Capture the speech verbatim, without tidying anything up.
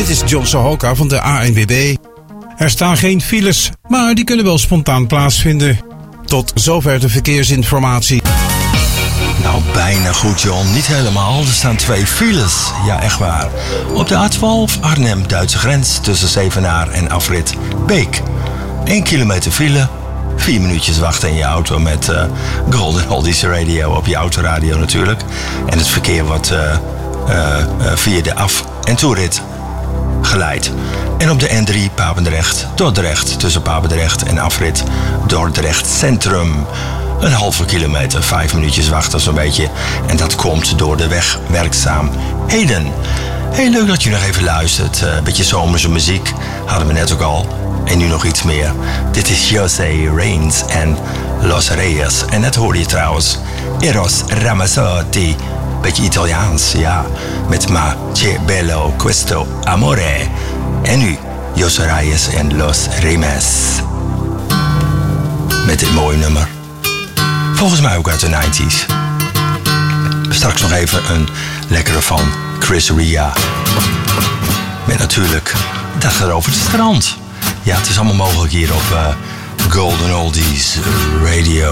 Dit is John Sohoka van de A N W B. Er staan geen files, maar die kunnen wel spontaan plaatsvinden. Tot zover de verkeersinformatie. Nou, bijna goed, John. Niet helemaal. Er staan twee files. Ja, echt waar. Op de A twaalf Arnhem-Duitse grens tussen Zevenaar en afrit Beek. Eén kilometer file. Vier minuutjes wachten in je auto met uh, Golden Oldies Radio op je autoradio natuurlijk. En het verkeer wordt uh, uh, uh, via de af- en toerit geleid. En op de N drie Papendrecht, Dordrecht, tussen Papendrecht en afrit Dordrecht Centrum. Een halve kilometer, vijf minuutjes wachten zo'n beetje. En dat komt door de wegwerkzaamheden. Heel leuk dat je nog even luistert. Een uh, beetje zomerse muziek hadden we net ook al. En nu nog iets meer. Dit is José Reigns en Los Reyes. En net hoorde je trouwens Eros Ramazzotti. Beetje Italiaans, ja. Met Ma che bello questo amore. En nu José Reyes en Los Reyes. Met dit mooie nummer. Volgens mij ook uit de negentig. Straks nog even een lekkere van Chris Ria. Met natuurlijk, dat gaat over het strand. Ja, het is allemaal mogelijk hier op uh, Golden Oldies Radio.